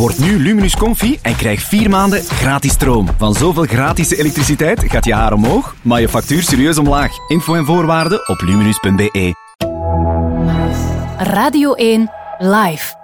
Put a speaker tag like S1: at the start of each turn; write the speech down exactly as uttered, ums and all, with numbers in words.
S1: Word nu Luminus Comfy en krijg vier maanden gratis stroom. Van zoveel gratis elektriciteit gaat je haar omhoog, maar je factuur serieus omlaag. Info en voorwaarden op luminus punt be.
S2: Radio één Live.